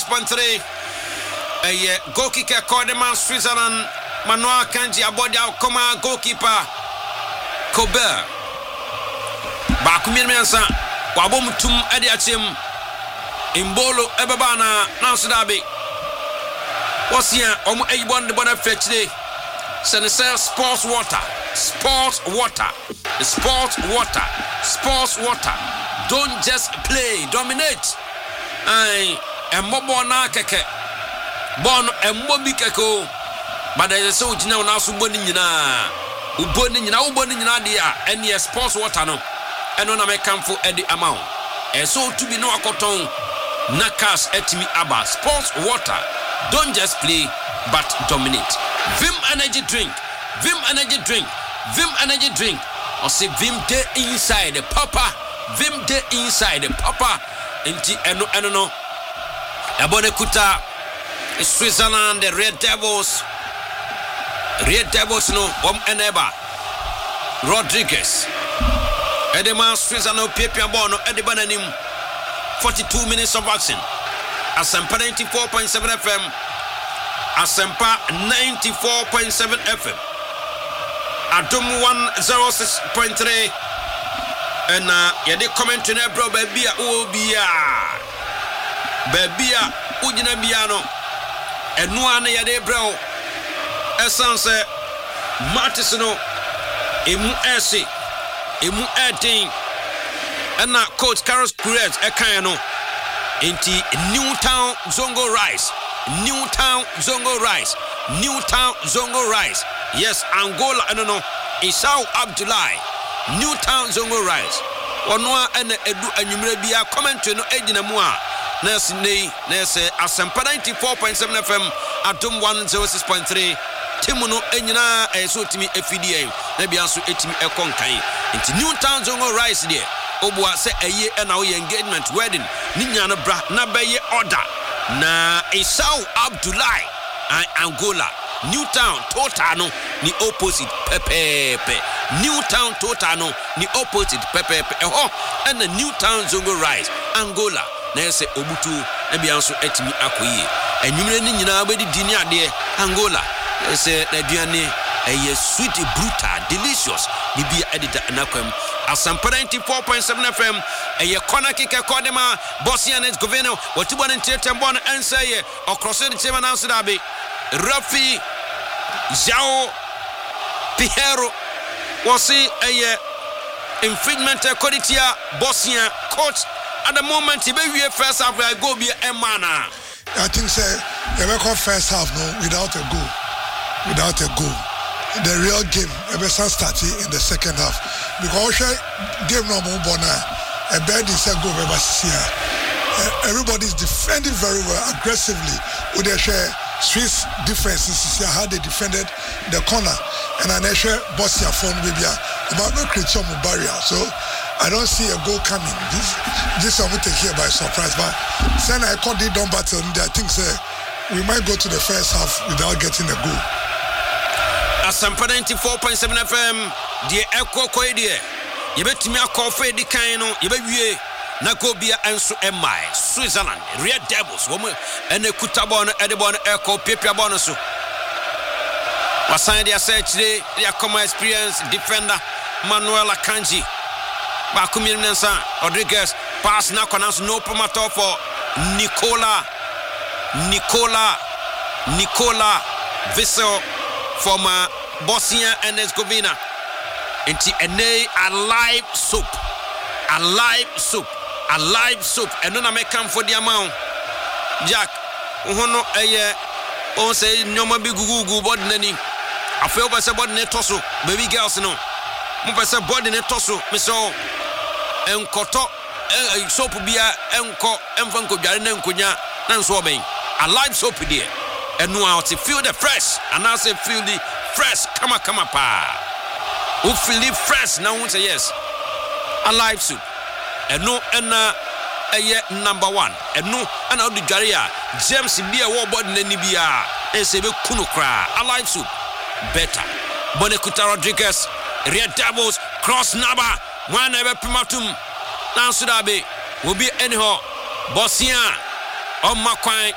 106.3. Goalkeeper Cordeman Switzerland. Manuel Kanji Abodia Koma goalkeeper Colbert. Bakumir Mensa. Wabom tum Ediachim. Imbolo Ebabana Nansudabi. What's here? Omu Eibon the Bonafet today. Senator Sports Water. Sports Water. Sports Water. Sports Water. Don't just play, dominate. Aye, Mbobona keke. Bon Mbobi keko. But there is so jina na so boni nyina. Uboni nyina dia. Any Sports Water no. Eno na me kamfo edi amount. So to be no akoton. Nakas etimi aba. Sports Water. Don't just play, but dominate. Vim energy drink. Vim energy drink. Vim energy drink. Or say Vim de inside the papa. Vim de inside the papa. Inti eno no. Ebone kuta. Switzerland, the Red Devils. Red Devils no. Eneba. Rodriguez. Edema Switzerland Pepia Bono. Edebananim. 42 minutes of action. Asempa 94.7 FM. Asempa 94.7 FM. Adum 106.3. And yede comment na bro babia obia. Babia ujina biano. Enu ane yede bro. Essence Martisno emu ese. Emu edin. And na coach Carlos Cruz ekano. Inti Newtown Zongo Rice. Newtown Zongo Rice. Newtown Zongo Rice. Yes, Angola, I don't know. Isao Abdullahi. Newtown Zongo Rice. Onwa ene edu anwumre bia commentary no edina mu a. Nurse Asempa 94.7 FM Atom 106.3. Timuno enyina eso timi FDA. Na bia so etimi ekonkan. Inti Newtown Zongo Rice there. Obwa se eye na wo engagement wedding ni nya no bra na beye order na Isao Abdullahi Angola Newtown total no ni opposite pepepe Newtown total no ni opposite pepepe eho and the Newtown Zongo Rice Angola na se obutu na bia nso etimi akoyi enwumre ni nyina bedi dini ade Angola se na duane eye sweet brutal delicious bibia edita anakwam Asampa 94.7 FM eye corner kick Kodema Bosnia and Herzegovina watibo na ntetembo na ensaye okrose de chema na nsudabe Rafi João Pinheiro wasi eye infringement Koditia Bosnia coach at the moment he be first half I go be Emana. I think say they record first half no without a goal. The real game ever started in the second half because game no more bona a bad is a goal ever see everybody's defending very well aggressively with their share Swiss defenses how they defended the corner and an share Bosnia phone bibia about no create some barrier so I don't see a goal coming this I will take here by surprise but then I called it down battle I think say we might go to the first half without getting a goal. Asampa 94.7 FM die ekwo koedie yebetimi akofa edi kan no yebewie na gobia enso emai Switzerland Red Devils wo ene kutabo no edebo no eko pepia bo no so wasan dia searchre dia common experience defender Manuel Akanji Bakumir Mensa Rodriguez pass na konas no promoter for Nicola Vissel from Bosnia and Herzegovina. Inti ene alive soup. And no na me come for the amount. Jack, uhono eye on say nyoma bi gugu body nani. Afeo ba se body ne toso. Baby girls no. Mo ba se body ne toso. Me so enkoto soap bia enko emfanko dware na nkonya na nso oben. Alive soap there. And no out feel the fresh and I say feel the fresh kama pa who feel the fresh now won't say yes alive soup and no and number one and no and out the garia James bia wo body na ni bia e se be kunu kra alive soup better Bonekuta Rodriguez Red Devils cross naba one ever primatum now sudabe will be anyhow Bosnia on my